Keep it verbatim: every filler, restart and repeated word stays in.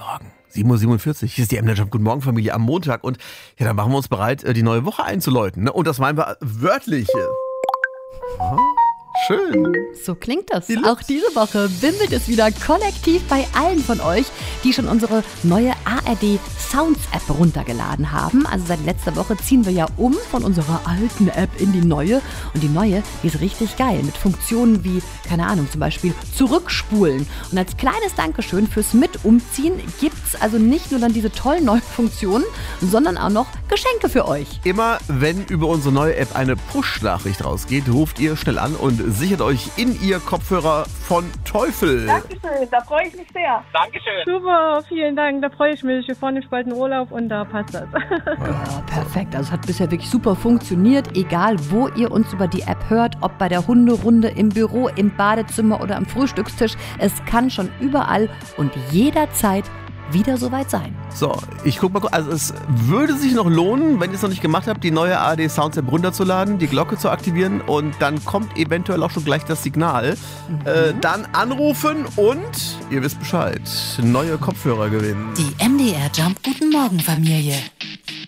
Morgen. sieben Uhr siebenundvierzig. Hier ist die M-Net Guten Morgen Familie am Montag. Und ja, dann machen wir uns bereit, die neue Woche einzuläuten. Ne? Und das meinen wir wörtlich. Aha. Schön. So klingt das. Auch diese Woche wimmelt es wieder kollektiv bei allen von euch, die schon unsere neue A R D Sounds App runtergeladen haben. Also seit letzter Woche ziehen wir ja um von unserer alten App in die neue. Und die neue, die ist richtig geil. Mit Funktionen wie, keine Ahnung, zum Beispiel zurückspulen. Und als kleines Dankeschön fürs Mit-Umziehen gibt es also nicht nur dann diese tollen neuen Funktionen, sondern auch noch Geschenke für euch. Immer wenn über unsere neue App eine Push-Nachricht rausgeht, ruft ihr schnell an und sichert euch in ihr Kopfhörer von Teufel. Dankeschön, da freue ich mich sehr. Dankeschön. Super, vielen Dank, da freue ich mich. Wir fahren bald in Urlaub und da passt das. Ja, perfekt, also es hat bisher wirklich super funktioniert, egal wo ihr uns über die App hört, ob bei der Hunderunde, im Büro, im Badezimmer oder am Frühstückstisch. Es kann schon überall und jederzeit wieder soweit sein. So, ich guck mal, also es würde sich noch lohnen, wenn ihr es noch nicht gemacht habt, die neue A R D Sounds App runterzuladen, die Glocke zu aktivieren und dann kommt eventuell auch schon gleich das Signal. Mhm. Äh, dann anrufen und ihr wisst Bescheid, neue Kopfhörer gewinnen. Die M D R Jump Guten Morgen Familie.